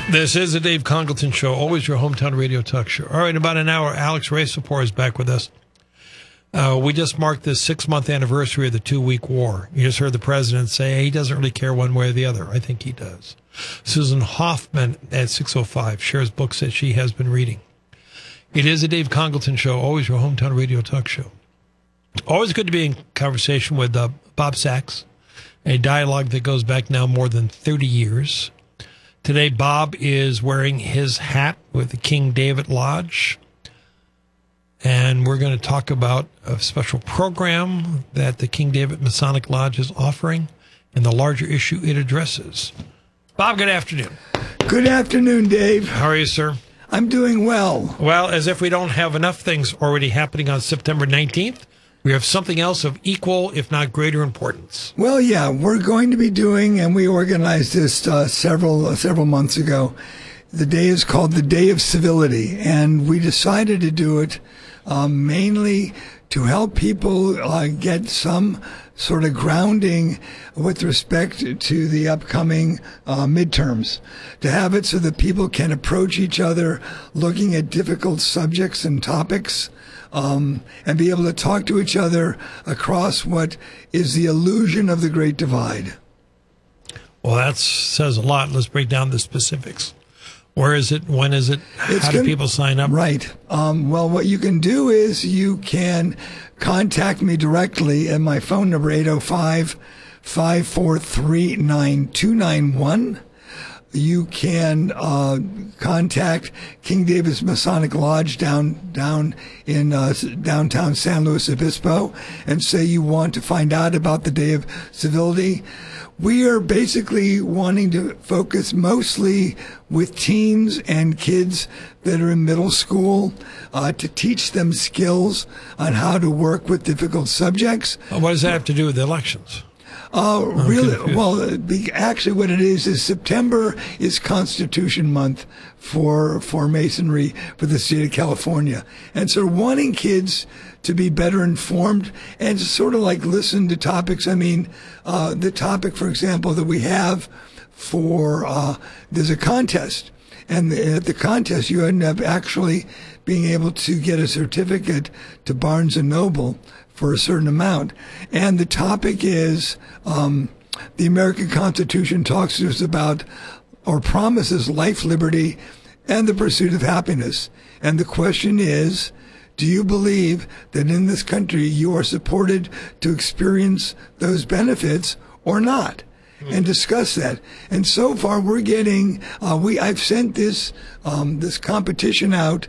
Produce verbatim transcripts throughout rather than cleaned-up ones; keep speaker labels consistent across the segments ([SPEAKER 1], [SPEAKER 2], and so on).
[SPEAKER 1] This is the Dave Congleton Show, always your hometown radio talk show. All right, in about an hour, Alex Racaport is back with us. Uh, we just marked the six-month anniversary of the two-week war. You just heard the president say he doesn't really care one way or the other. I think he does. Susan Hoffman at six oh five shares books that she has been reading. It is a Dave Congleton Show, always your hometown radio talk show. Always good to be in conversation with uh, Bob Sachs, a dialogue that goes back now more than thirty years. Today, Bob is wearing his hat with the King David Lodge, and we're going to talk about a special program that the King David Masonic Lodge is offering and the larger issue it addresses. Bob, good afternoon.
[SPEAKER 2] Good afternoon, Dave.
[SPEAKER 1] How are you, sir?
[SPEAKER 2] I'm doing well.
[SPEAKER 1] Well, as if we don't have enough things already happening on September nineteenth, we have something else of equal, if not greater, importance.
[SPEAKER 2] Well, yeah, we're going to be doing, and we organized this uh, several uh, several months ago. The day is called the Day of Civility, and we decided to do it um, mainly to help people uh, get some sort of grounding with respect to the upcoming uh, midterms, to have it so that people can approach each other looking at difficult subjects and topics, um, and be able to talk to each other across what is the illusion of the Great Divide.
[SPEAKER 1] Well, that says a lot. Let's break down the specifics. Where is it? When is it?
[SPEAKER 2] It's
[SPEAKER 1] How do
[SPEAKER 2] gonna,
[SPEAKER 1] people sign up?
[SPEAKER 2] Right. Um, well, what you can do is you can contact me directly at my phone number, eight oh five, five four three, nine two nine one. You can uh, contact King David's Masonic Lodge down down in uh, downtown San Luis Obispo and say you want to find out about the Day of Civility. We are basically wanting to focus mostly with teens and kids that are in middle school uh, to teach them skills on how to work with difficult subjects.
[SPEAKER 1] What does that have to do with the elections?
[SPEAKER 2] Uh, really, well, be, actually what it is is September is Constitution Month for for Masonry for the state of California. And so wanting kids to be better informed and sort of like listen to topics. I mean, uh, the topic, for example, that we have for, uh, there's a contest. And at the contest, you end up actually being able to get a certificate to Barnes and Noble for a certain amount. And the topic is um, the American Constitution talks to us about or promises life, liberty, and the pursuit of happiness. And the question is, do you believe that in this country you are supported to experience those benefits or not? And discuss that. And so far, we're getting. Uh, we I've sent this um, this competition out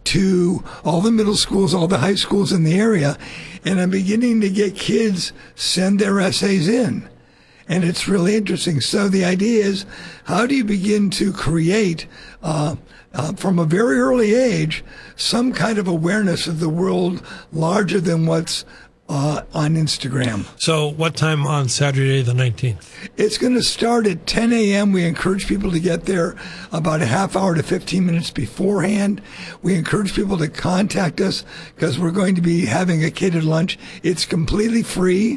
[SPEAKER 2] to all the middle schools, all the high schools in the area, and I'm beginning to get kids send their essays in, and it's really interesting. So the idea is, how do you begin to create uh, uh, from a very early age some kind of awareness of the world larger than what's Uh, on Instagram.
[SPEAKER 1] So what time on Saturday the nineteenth?
[SPEAKER 2] It's going to start at ten a.m. We encourage people to get there about a half hour to fifteen minutes beforehand. We encourage people to contact us because we're going to be having a catered lunch. It's completely free.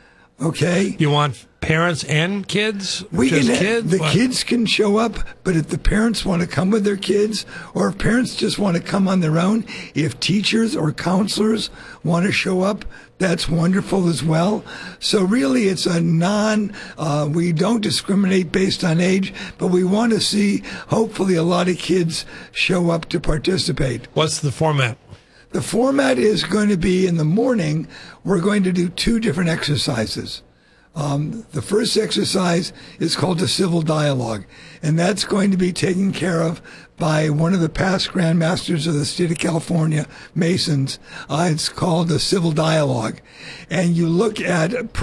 [SPEAKER 2] Okay.
[SPEAKER 1] You want parents and kids?
[SPEAKER 2] We
[SPEAKER 1] Just
[SPEAKER 2] can,
[SPEAKER 1] kids?
[SPEAKER 2] The
[SPEAKER 1] What?
[SPEAKER 2] kids can show up, but if the parents want to come with their kids, or if parents just want to come on their own, if teachers or counselors want to show up, that's wonderful as well. So really, it's a non, uh, we don't discriminate based on age, but we want to see, hopefully, a lot of kids show up to participate.
[SPEAKER 1] What's the format?
[SPEAKER 2] The format is going to be in the morning, we're going to do two different exercises. Um, the first exercise is called the Civil Dialogue, and that's going to be taken care of by one of the past Grand Masters of the state of California, Masons. Uh, it's called the Civil Dialogue. And you look at